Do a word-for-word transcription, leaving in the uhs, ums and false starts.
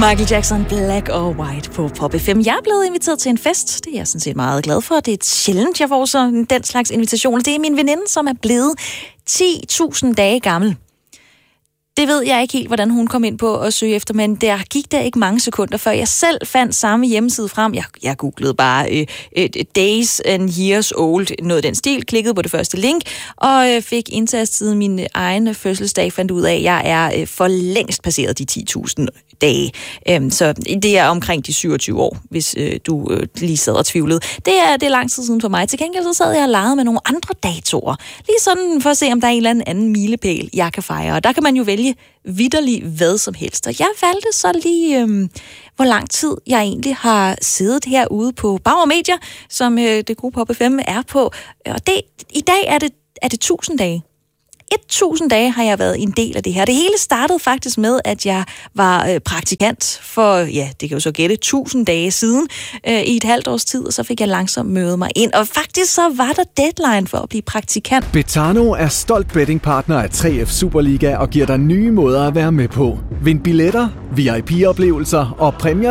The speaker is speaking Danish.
Michael Jackson, Black or White på Pop F M. Jeg er blevet inviteret til en fest. Det er jeg sådan set meget glad for. Det er sjældent, jeg får så den slags invitation. Det er min veninde, som er blevet ti tusind dage gammel. Det ved jeg ikke helt, hvordan hun kom ind på at søge efter, men der gik der ikke mange sekunder, før jeg selv fandt samme hjemmeside frem. Jeg, jeg googlede bare øh, øh, Days and Years Old, noget den stil, klikkede på det første link, og øh, fik indtastet min egen fødselsdag, fandt ud af, at jeg er øh, for længst passeret de ti tusind dage. Øhm, så det er omkring de syvogtyve år, hvis øh, du øh, lige sad og tvivlede. Det er, det er lang tid siden for mig. Til gengæld så sad jeg og legede med nogle andre datoer. Lige sådan for at se, om der er en eller anden milepæl, jeg kan fejre. Og der kan man jo vælge vitterligt hvad som helst. Og jeg valgte så lige, øh, hvor lang tid jeg egentlig har siddet herude på Bauer Media, som øh, det gode Pop F M er på. Og det, i dag er det, er det tusind dage. tusind dage har jeg været en del af det her. Det hele startede faktisk med, at jeg var øh, praktikant for, ja, det kan jo så gætte, tusind dage siden øh, i et halvt års tid, og så fik jeg langsomt mødet mig ind. Og faktisk så var der deadline for at blive praktikant. Betano er stolt bettingpartner af tre F Superliga og giver dig nye måder at være med på. Vind billetter, V I P-oplevelser og præmier